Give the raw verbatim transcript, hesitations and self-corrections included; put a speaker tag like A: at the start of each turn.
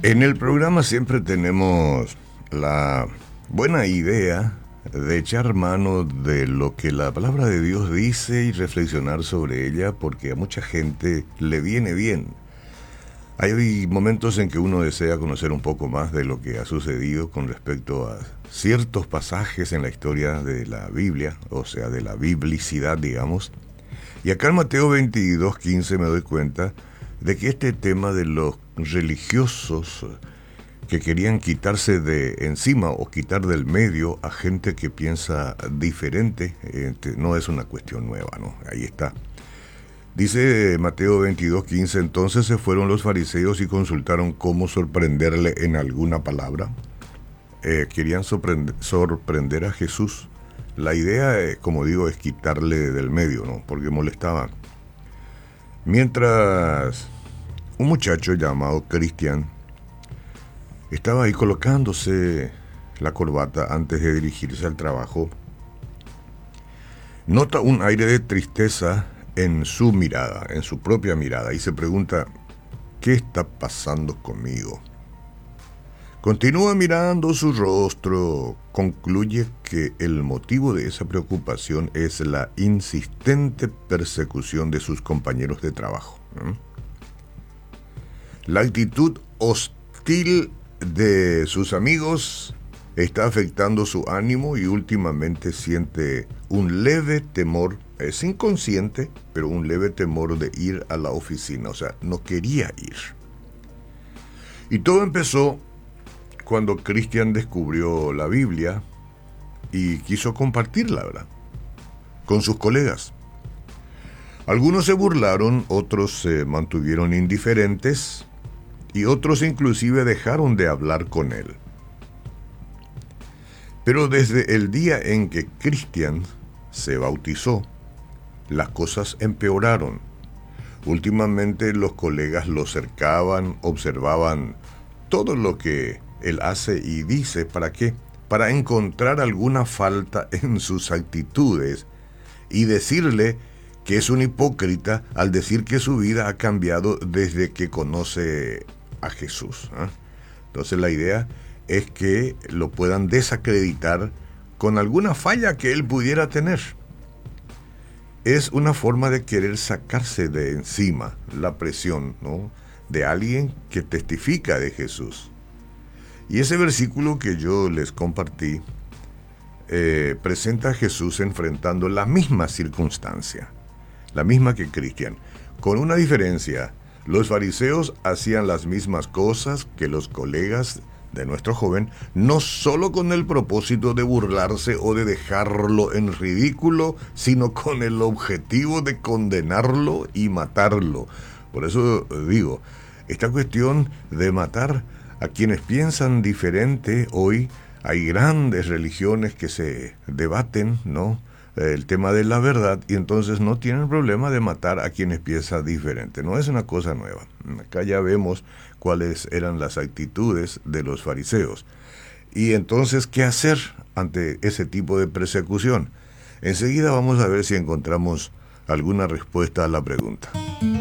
A: En el programa siempre tenemos la buena idea de echar mano de lo que la palabra de Dios dice y reflexionar sobre ella, porque a mucha gente le viene bien. Hay momentos en que uno desea conocer un poco más de lo que ha sucedido con respecto a ciertos pasajes en la historia de la Biblia, o sea, de la biblicidad, digamos. Y acá en Mateo veintidós quince me doy cuenta de que este tema de los religiosos que querían quitarse de encima o quitar del medio a gente que piensa diferente, eh, no es una cuestión nueva, ¿no? Ahí está. Dice Mateo veintidós quince, entonces se fueron los fariseos y consultaron cómo sorprenderle en alguna palabra. Eh, querían sorprender, sorprender a Jesús. La idea, eh, como digo, es quitarle del medio, ¿no? Porque molestaba. Mientras un muchacho llamado Cristian estaba ahí colocándose la corbata antes de dirigirse al trabajo, nota un aire de tristeza en su mirada, en su propia mirada, y se pregunta, ¿qué está pasando conmigo? Continúa mirando su rostro, concluye que el motivo de esa preocupación es la insistente persecución de sus compañeros de trabajo. ¿Mm? La actitud hostil de sus amigos está afectando su ánimo y últimamente siente un leve temor, es inconsciente, pero un leve temor de ir a la oficina, o sea, no quería ir. Y todo empezó cuando Cristian descubrió la Biblia y quiso compartirla, ¿verdad?, con sus colegas. Algunos se burlaron, otros se mantuvieron indiferentes y otros inclusive dejaron de hablar con él. Pero desde el día en que Cristian se bautizó, las cosas empeoraron. Últimamente los colegas lo cercaban, observaban todo lo que él hace y dice. ¿Para qué? Para encontrar alguna falta en sus actitudes y decirle que es un hipócrita al decir que su vida ha cambiado desde que conoce a Jesús, ¿eh? Entonces la idea es que lo puedan desacreditar con alguna falla que él pudiera tener. Es una forma de querer sacarse de encima la presión, ¿no?, de alguien que testifica de Jesús. Y ese versículo que yo les compartí eh, presenta a Jesús enfrentando la misma circunstancia, la misma que Cristian, con una diferencia. Los fariseos hacían las mismas cosas que los colegas de nuestro joven, no solo con el propósito de burlarse o de dejarlo en ridículo, sino con el objetivo de condenarlo y matarlo. Por eso digo, esta cuestión de matar a quienes piensan diferente, hoy hay grandes religiones que se debaten, ¿no?, el tema de la verdad, y entonces no tienen problema de matar a quienes piensan diferente. No es una cosa nueva. Acá ya vemos cuáles eran las actitudes de los fariseos. Y entonces, ¿qué hacer ante ese tipo de persecución? Enseguida vamos a ver si encontramos alguna respuesta a la pregunta.